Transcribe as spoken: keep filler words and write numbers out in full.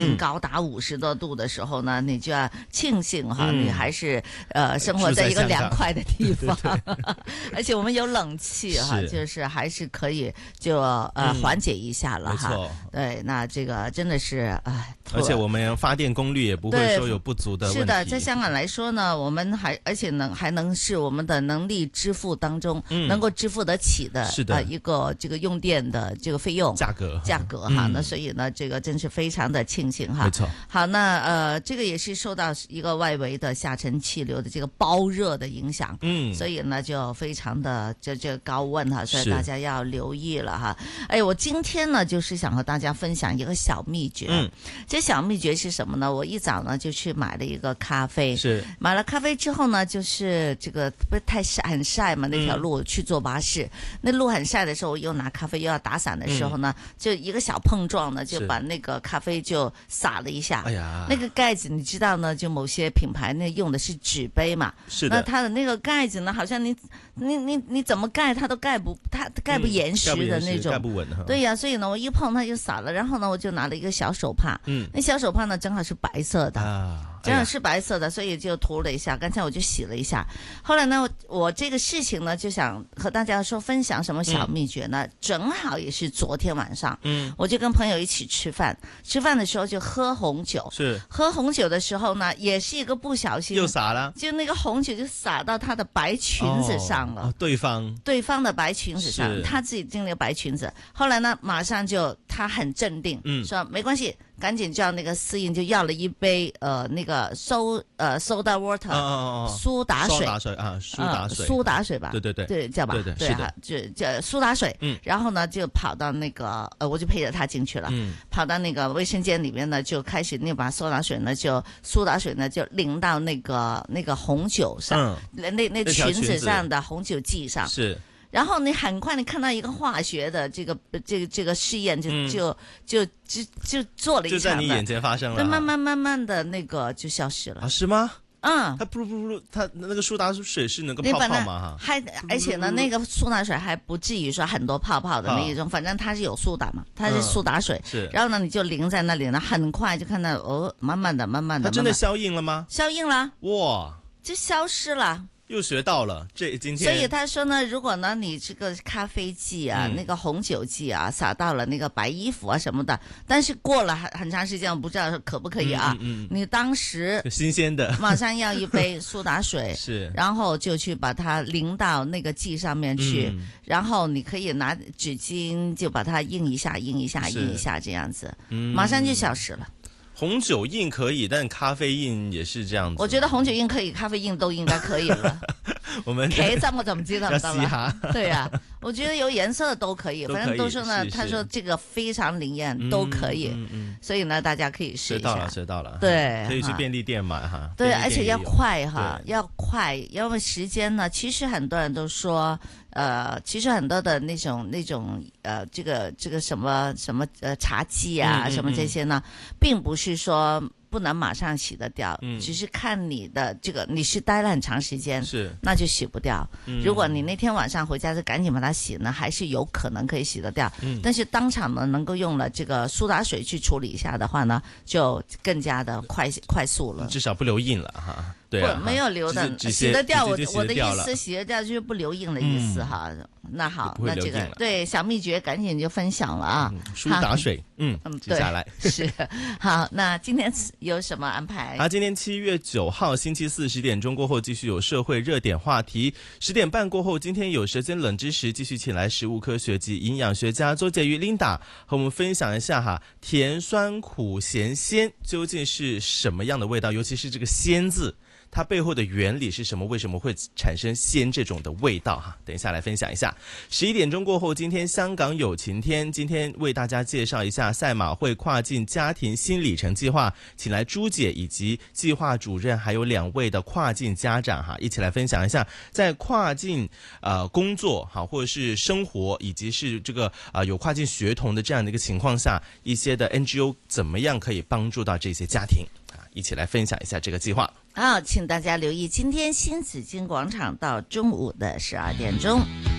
经高达五十多度的时候呢，你就要庆幸哈，嗯、你还是呃生活在一个凉快的地方，对对而且我们有冷气哈，就是还是可以就呃缓解一下了哈。 嗯、 对，那这个真的是哎， 而且我们发电功率也不会说有不足的问题。 是的，在香港来说呢，我们还而且能还能是我们的能力支付当中、嗯、能够支付得起的， 是的、 呃、一个这个用电的这个费用价格价格哈。 嗯、 那所以呢，这个真是非常的庆幸哈。 没错。 好，那呃，这个也是受到一个外围的下沉气流的这个煲热的影响，嗯，所以呢就非常的这这高温哈，所以大家要留意了哈。哎，我今天呢就是想和大家分享一个小秘诀，嗯，这小秘诀是什么呢？我一早呢就去买了一个咖啡， 是买了咖啡之后呢，就是这个不是太晒很晒嘛，那条路去坐巴士，嗯、那路很晒的时候，我又拿咖啡又要打伞的时候呢，嗯、就一个小碰撞呢，就把那个咖啡就洒了一下。 哎呀， 那个盖子你知道呢，就某些品牌那用的是纸杯嘛， 是的， 那它的那个盖子呢，好像你你你你怎么盖它都盖不它盖不严实的那种， 嗯、盖不稳哈。 对呀、啊，所以呢，我一碰它就洒了，然后呢，我就拿了一个小手帕，嗯，那小手帕呢正好是白色的啊。这样是白色的，所以就涂了一下。刚才我就洗了一下。后来呢，我这个事情呢，就想和大家说分享什么小秘诀呢？嗯、正好也是昨天晚上，嗯，我就跟朋友一起吃饭，吃饭的时候就喝红酒， 是喝红酒的时候呢，也是一个不小心又洒了， 就那个红酒就洒到他的白裙子上了。 哦、对方对方的白裙子上，他自己进了白裙子。后来呢，马上就他很镇定，嗯，说没关系。赶紧叫那个司仪就要了一杯呃那个苏呃 soda water 哦哦哦苏打水， 苏打水啊苏打水、呃、 苏打水吧， 对对对对叫吧， 对对对是的， 就叫苏打水，嗯，然后呢就跑到那个呃我就陪着他进去了，嗯，跑到那个卫生间里面呢就开始那把苏打水呢就苏打水呢就淋到那个那个红酒上，嗯、那那裙子上的红酒剂上是。 然后你很快你看到一个化学的这个这个这个试验就、嗯、就就就就做了一场， 就在你眼前发生了， 慢慢慢慢的那个就消失了啊？是吗？ 嗯， 它不不不，它那个苏打水是那个泡泡嘛哈， 还而且呢那个苏打水还不至于说很多泡泡的那一种，反正它是有苏打嘛，它是苏打水， 嗯、是。 然后呢你就淋在那里呢，很快就看到哦，慢慢的慢慢的， 它真的消印了吗？ 消印了， 哇， 就消失了。 又学到了，这今天。 所以他说呢，如果呢你这个咖啡剂啊、嗯、那个红酒剂啊洒到了那个白衣服啊什么的，但是过了很很长时间，我不知道可不可以啊。嗯嗯嗯、你当时新鲜的， 马上要一杯苏打水， 是， 然后就去把它淋到那个剂上面去， 嗯、 然后你可以拿纸巾就把它印一下，印一下，印一下这样子，嗯、马上就消失了。 红酒印可以，但咖啡印也是这样子。 我覺得紅酒印可以，咖啡印都應該可以了。 我們茄汁我就唔知得唔得啦。對啊，我覺得有顏色的都可以，反正都說呢，他說這個非常靈驗，都可以。嗯嗯。所以呢，大家可以試一下。 學到了，學到了。 對， 可以去便利店買哈。 對，而且要快哈，要快，因為時間呢，其實很多人都說。呃，其實很多的那種那種呃，這個這個什麼什麼呃茶劑啊，嗯嗯嗯什麼這些呢，並不是說不能馬上洗得掉，嗯、只是看你的這個你是待了很長時間， 是那就洗不掉。嗯、如果你那天晚上回家就趕緊把它洗呢，還是有可能可以洗得掉。嗯、但是當場呢，能夠用了這個蘇打水去處理一下的話呢，就更加的快快速了。 至少不留印了哈。對啊， 不沒有留的，洗得掉。我我的意思，洗得掉就是不留印的意思哈。嗯、那好，那這個對小秘訣趕緊就分享了啊。 蘇打水，嗯，接下來是好。那今天有什麼安排？ 啊，今天七月九號星期四十點鐘過後繼續有社會熱點話題。十點半過後，今天有舌尖冷知識，繼續請來食物科學及營養學家周潔瑜 Linda 和我們分享一下哈，甜酸苦鹹鮮究竟是什麼樣的味道，尤其是這個鮮字。它背後的原理是什麼？為什麼會產生鮮這種的味道？哈，等一下來分享一下。十一點鐘過後，今天香港有晴天，今天為大家介紹一下賽馬會跨境家庭新里程計劃，請來朱姐以及計劃主任，還有兩位的跨境家長哈，一起來分享一下在跨境呃工作哈，或者是生活，以及是這個啊、呃、有跨境學童的這樣的一個情況下，一些的 N G O 怎麼樣可以幫助到這些家庭啊？一起來分享一下這個計劃。 好，請大家留意今天新紫荊廣場到中午的十二點鐘。